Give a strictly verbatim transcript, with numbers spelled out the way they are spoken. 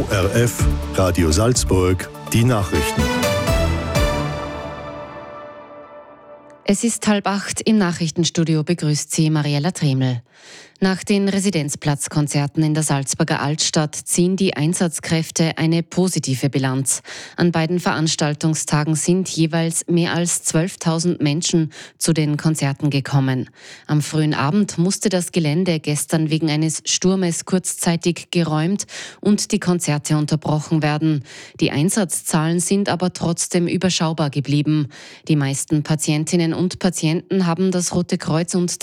R F, Radio Salzburg, die Nachrichten. Es ist halb acht, im Nachrichtenstudio begrüßt Sie Mariella Tremel. Nach den Residenzplatzkonzerten in der Salzburger Altstadt ziehen die Einsatzkräfte eine positive Bilanz. An beiden Veranstaltungstagen sind jeweils mehr als zwölftausend Menschen zu den Konzerten gekommen. Am frühen Abend musste das Gelände gestern wegen eines Sturmes kurzzeitig geräumt und die Konzerte unterbrochen werden. Die Einsatzzahlen sind aber trotzdem überschaubar geblieben. Die meisten Patientinnen und Patienten haben das Rote Kreuz und